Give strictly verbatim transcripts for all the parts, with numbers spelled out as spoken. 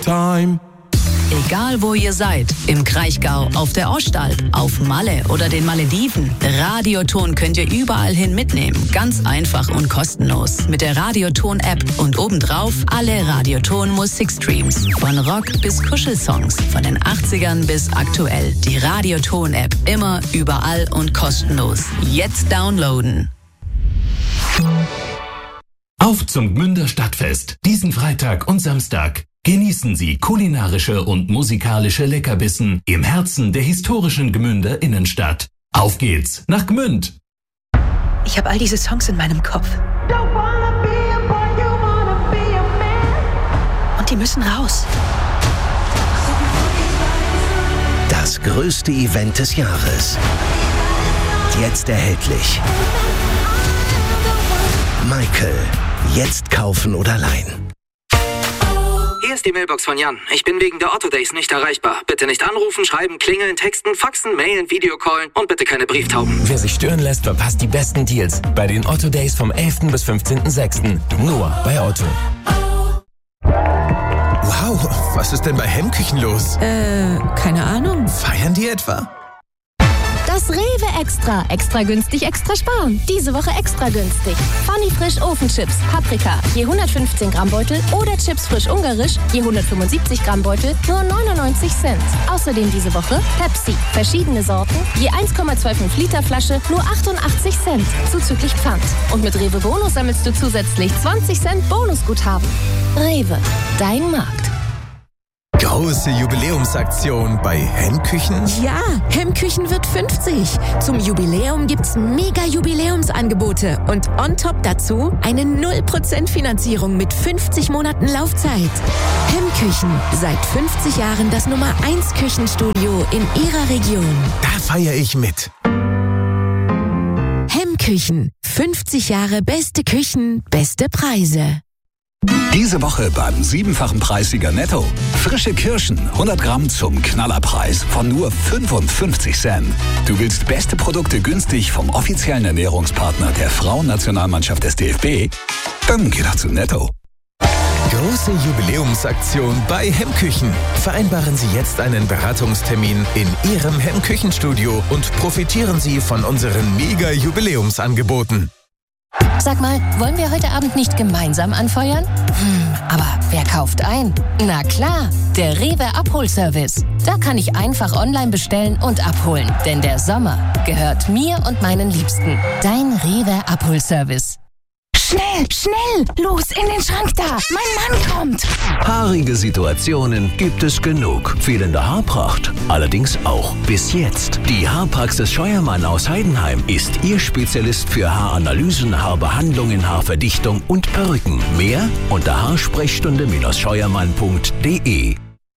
Time. Egal wo ihr seid, im Kraichgau, auf der Ostalb, auf Malle oder den Malediven, Radioton könnt ihr überall hin mitnehmen. Ganz einfach und kostenlos. Mit der Radioton-App und obendrauf alle Radioton-Musikstreams. Von Rock bis Kuschelsongs, von den achtzigern bis aktuell. Die Radioton-App immer, überall und kostenlos. Jetzt downloaden. Auf zum Gmünder Stadtfest. Diesen Freitag und Samstag. Genießen Sie kulinarische und musikalische Leckerbissen im Herzen der historischen Gmünder Innenstadt. Auf geht's nach Gmünd! Ich habe all diese Songs in meinem Kopf. Und die müssen raus. Das größte Event des Jahres. Jetzt erhältlich. Michael. Jetzt kaufen oder leihen. Hier ist die Mailbox von Jan. Ich bin wegen der Otto Days nicht erreichbar. Bitte nicht anrufen, schreiben, klingeln, texten, faxen, mailen, Videocallen und bitte keine Brieftauben. Wer sich stören lässt, verpasst die besten Deals bei den Otto Days vom elften bis fünfzehnten sechsten Nur bei Otto. Wow, was ist denn bei Hemmküchen los? Äh, keine Ahnung. Feiern die etwa? Das Rewe Extra. Extra günstig, extra sparen. Diese Woche extra günstig. Funny Frisch Ofenchips, Paprika, je hundertfünfzehn Gramm Beutel oder Chips frisch ungarisch, je hundertfünfundsiebzig Gramm Beutel, nur neunundneunzig Cent. Außerdem diese Woche Pepsi, verschiedene Sorten, je eins Komma fünfundzwanzig Liter Flasche, nur achtundachtzig Cent, zuzüglich Pfand. Und mit Rewe Bonus sammelst du zusätzlich zwanzig Cent Bonusguthaben. Rewe, dein Markt. Große Jubiläumsaktion bei Hemmküchen? Ja, Hemmküchen wird fünfzig. Zum Jubiläum gibt's mega Jubiläumsangebote und on top dazu eine null Prozent Finanzierung mit fünfzig Monaten Laufzeit. Hemmküchen, seit fünfzig Jahren das Nummer eins Küchenstudio in Ihrer Region. Da feiere ich mit. Hemmküchen, fünfzig Jahre beste Küchen, beste Preise. Diese Woche beim siebenfachen Preissieger Netto. Frische Kirschen, hundert Gramm zum Knallerpreis von nur fünfundfünfzig Cent. Du willst beste Produkte günstig vom offiziellen Ernährungspartner der Frauennationalmannschaft des D F B? Dann geh doch zu Netto. Große Jubiläumsaktion bei Hemmküchen. Vereinbaren Sie jetzt einen Beratungstermin in Ihrem Hemmküchenstudio und profitieren Sie von unseren Mega-Jubiläumsangeboten. Sag mal, wollen wir heute Abend nicht gemeinsam anfeuern? Hm, aber wer kauft ein? Na klar, der Rewe Abholservice. Da kann ich einfach online bestellen und abholen. Denn der Sommer gehört mir und meinen Liebsten. Dein Rewe Abholservice. Schnell, schnell! Los, in den Schrank da! Mein Mann kommt! Haarige Situationen gibt es genug. Fehlende Haarpracht allerdings auch. Bis jetzt. Die Haarpraxis Scheuermann aus Heidenheim ist Ihr Spezialist für Haaranalysen, Haarbehandlungen, Haarverdichtung und Perücken. Mehr unter haarsprechstunde scheuermann punkt de.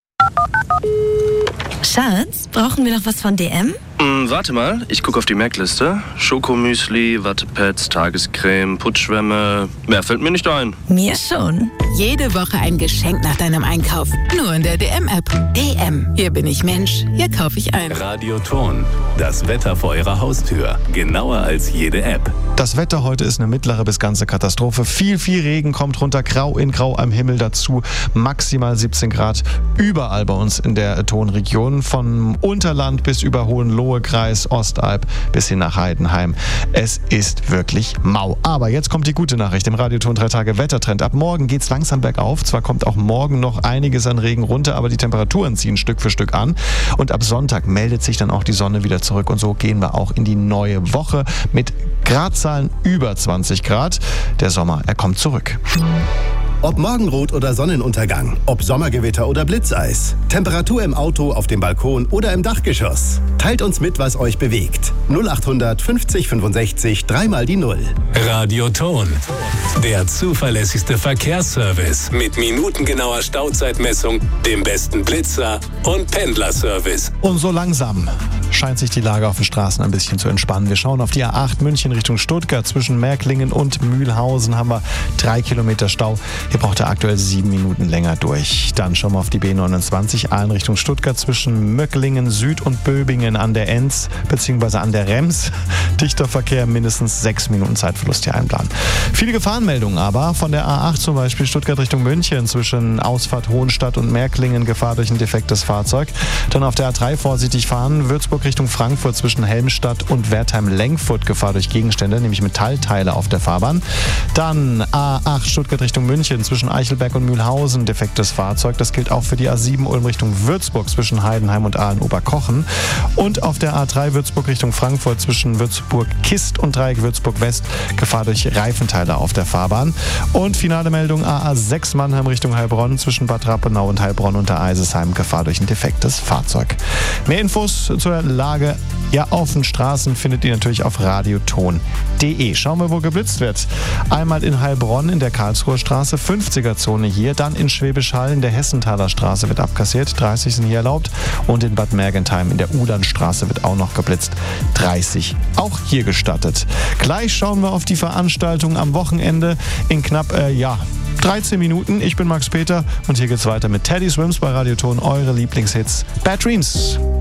Schatz, brauchen wir noch was von D M? Hm, warte mal, ich gucke auf die Merkliste. Schokomüsli, Wattepads, Tagescreme, Putzschwämme. Mehr fällt mir nicht ein. Mir schon. Jede Woche ein Geschenk nach deinem Einkauf. Nur in der D M-App. D M. Hier bin ich Mensch. Hier kaufe ich ein. Radioton. Das Wetter vor Ihrer Haustür. Genauer als jede App. Das Wetter heute ist eine mittlere bis ganze Katastrophe. Viel, viel Regen kommt runter. Grau in Grau am Himmel dazu. Maximal siebzehn Grad überall bei uns in der Tonregion. Vom Unterland bis über Hohenlohe, Kreis, Ostalb bis hin nach Heidenheim. Es ist wirklich mau. Aber jetzt kommt die gute Nachricht im Radioton drei Tage Wettertrend. Ab morgen geht's langsam bergauf. Zwar kommt auch morgen noch einiges an Regen runter, aber die Temperaturen ziehen Stück für Stück an. Und ab Sonntag meldet sich dann auch die Sonne wieder zurück. Und so gehen wir auch in die neue Woche mit Gradzahlen über zwanzig Grad. Der Sommer, er kommt zurück. Ob Morgenrot oder Sonnenuntergang, ob Sommergewitter oder Blitzeis, Temperatur im Auto, auf dem Balkon oder im Dachgeschoss. Teilt uns mit, was euch bewegt. null achthundert fünfzig fünfundsechzig, dreimal die Null. Radioton. Der zuverlässigste Verkehrsservice mit minutengenauer Stauzeitmessung, dem besten Blitzer und Pendlerservice. Und so langsam scheint sich die Lage auf den Straßen ein bisschen zu entspannen. Wir schauen auf die A acht München Richtung Stuttgart. Zwischen Märklingen und Mühlhausen haben wir drei Kilometer Stau. Hier braucht er aktuell sieben Minuten länger durch. Dann schauen wir auf die B neunundzwanzig Aalen Richtung Stuttgart. Zwischen Möcklingen Süd und Böbingen an der Enz bzw. an der Rems. Dichter Verkehr, mindestens sechs Minuten Zeitverlust hier einplanen. Viele Gefahrenmeldungen aber von der A acht zum Beispiel Stuttgart Richtung München. Zwischen Ausfahrt Hohenstadt und Märklingen Gefahr durch ein defektes Fahrzeug. Dann auf der A drei vorsichtig fahren. Würzburg Richtung Frankfurt zwischen Helmstadt und Wertheim-Lengfurt Gefahr durch Gegenstände, nämlich Metallteile auf der Fahrbahn. Dann A acht Stuttgart Richtung München zwischen Eichelberg und Mühlhausen defektes Fahrzeug. Das gilt auch für die A sieben Ulm Richtung Würzburg zwischen Heidenheim und Aalen-Oberkochen. Und auf der A drei Würzburg Richtung Frankfurt zwischen Würzburg-Kist und Dreieck Würzburg-West Gefahr durch Reifenteile auf der Fahrbahn. Und finale Meldung A A sechs Mannheim Richtung Heilbronn zwischen Bad Rappenau und Heilbronn unter Eisesheim Gefahr durch ein defektes Fahrzeug. Mehr Infos zur Lage ja, auf den Straßen findet ihr natürlich auf radioton punkt de. Schauen wir, wo geblitzt wird. Einmal in Heilbronn in der Karlsruher Straße, fünfziger Zone hier. Dann in Schwäbisch Hall in der Hessenthaler Straße wird abkassiert, dreißig sind hier erlaubt. Und in Bad Mergentheim in der Ulandstraße wird auch noch geblitzt, dreißig auch hier gestattet. Gleich schauen wir auf die Veranstaltung am Wochenende in knapp, äh, ja, dreizehn Minuten. Ich bin Max Peter und hier geht's weiter mit Teddy Swims bei Radioton, eure Lieblingshits. Bad Dreams.